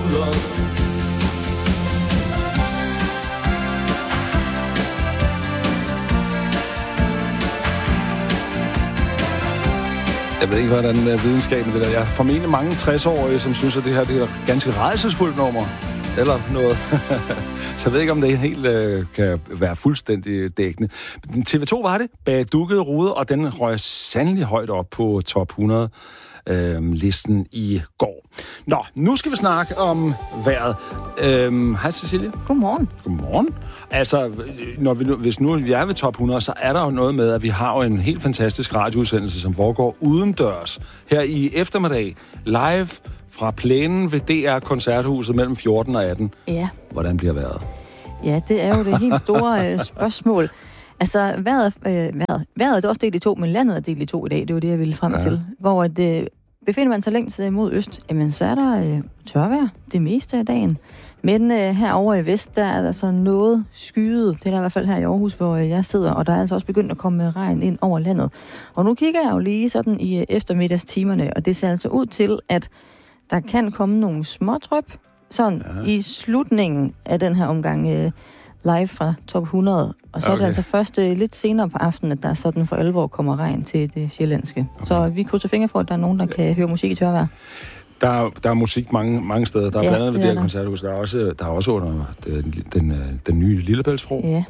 ruder. Jeg ved ikke, hvordan videnskaben det der. Jeg får formentlig mange 60-årige, som synes, at det her det er et ganske rædselsfuldt nummer. Eller noget. Så jeg ved ikke, om det helt kan være fuldstændig dækkende. TV2 var det, bag dukkede ruder, og den røg sandelig højt op på top 100 listen i går. Nå, nu skal vi snakke om vejret. Hej Cecilie. Godmorgen. Godmorgen. Altså, hvis nu vi er ved top 100, så er der jo noget med, at vi har jo en helt fantastisk radioudsendelse, som foregår udendørs her i eftermiddag, live fra plænen ved DR Koncerthuset mellem 14 og 18. Ja. Hvordan bliver vejret? Ja, det er jo det helt store spørgsmål. Altså, vejret er også delt i to, men landet er delt i to i dag. Det var det, jeg ville frem til. Hvor befinder man sig længst mod øst, jamen, så er der tørvejr det meste af dagen. Men herovre i vest, der er der så noget skyet. Det er der i hvert fald her i Aarhus, hvor jeg sidder. Og der er altså også begyndt at komme regn ind over landet. Og nu kigger jeg jo lige sådan i eftermiddagstimerne, og det ser altså ud til, at der kan komme nogle smådryp sådan i slutningen af den her omgang live fra top 100. Og så er det altså først lidt senere på aftenen, at der sådan for alvor kommer regn til det sjællandske. Okay. Så vi krydser fingre for, at der er nogen, der kan høre musik i tørvejr. Der er musik mange steder. Der er blandt andet ved det her koncerthus. Der er også under den nye Lillebæltsbro. Ja.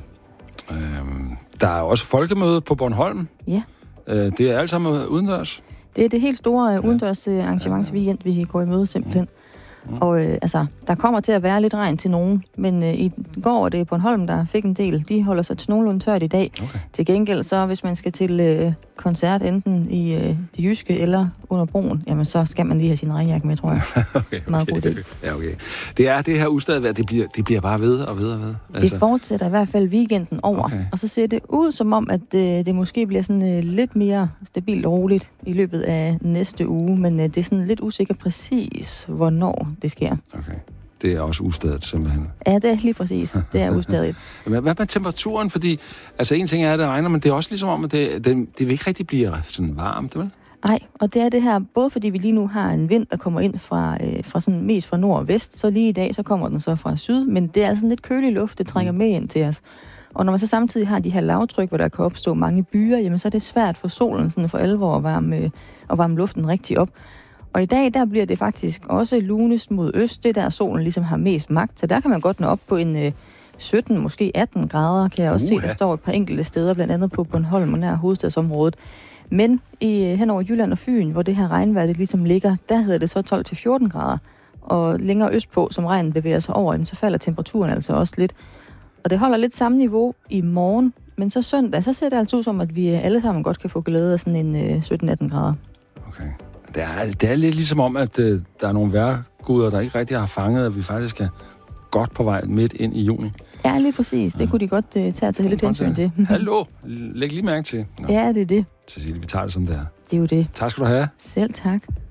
Der er også folkemøde på Bornholm. Ja. Det er alt sammen udendørs. Det er det helt store udendørs arrangementsweekend, vi går i møde simpelthen. Og der kommer til at være lidt regn til nogen, men i går var det Bornholm, der fik en del. De holder sig til nogenlunde tørt i dag. Okay. Til gengæld, så hvis man skal til koncert enten i det jyske eller under broen, jamen så skal man lige have sin regnjakke med, tror jeg. Okay. Meget god idé. Ja, okay. Det er det her ustadvejr, det bliver bare ved og ved og ved. Altså. Det fortsætter i hvert fald weekenden over. Okay. Og så ser det ud som om, at det måske bliver sådan lidt mere stabilt og roligt i løbet af næste uge, men det er sådan lidt usikker præcis, hvornår det sker. Okay. Det er også ustadigt, simpelthen. Ja, det er lige præcis. Det er ustadigt. Hvad med temperaturen? Fordi, altså en ting er, at det regner, men det er også ligesom om, at det vil ikke rigtig blive sådan varmt, vel? Nej, og det er det her, både fordi vi lige nu har en vind, der kommer ind fra sådan mest fra nord og vest, så lige i dag, så kommer den så fra syd, men det er sådan lidt kølig luft, det trækker med ind til os. Og når man så samtidig har de her lavtryk, hvor der kan opstå mange byer, jamen så er det svært for solen sådan for alvor at varme luften rigtig op. Og i dag, der bliver det faktisk også lunest mod øst, det der solen ligesom har mest magt. Så der kan man godt nå op på en 17, måske 18 grader, kan jeg også se, der står et par enkelte steder, blandt andet på Bornholm og nær hovedstadsområdet. Men hen over Jylland og Fyn, hvor det her regnvejr det ligesom ligger, der hedder det så 12-14 grader. Og længere østpå, som regnen bevæger sig over, så falder temperaturen altså også lidt. Og det holder lidt samme niveau i morgen, men så søndag, så ser det altså ud som, at vi alle sammen godt kan få glæde af sådan en 17-18 grader. Okay. Det er lidt ligesom om, at der er nogle vejrguder, der ikke rigtig har fanget, at vi faktisk er godt på vej midt ind i juni. Ja, lige præcis. Det kunne de godt tage lidt hensyn til. Hallo, læg lige mærke til. Nå. Ja, det er det. Cecilie, vi tager det som det er. Det er jo det. Tak skal du have. Selv tak.